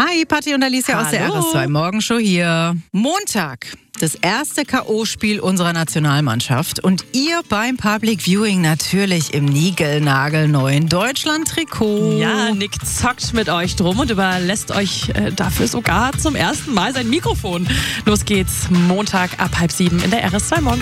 Hi, Patti und Alicia aus der Hallo. RS2 Morgenshow hier. Montag, das erste K.O.-Spiel unserer Nationalmannschaft und ihr beim Public Viewing natürlich im niegelnagelneuen Deutschland-Trikot. Ja, Nick zockt mit euch drum und überlässt euch dafür sogar zum ersten Mal sein Mikrofon. Los geht's, Montag ab 6:30 in der RS2 Morgenshow.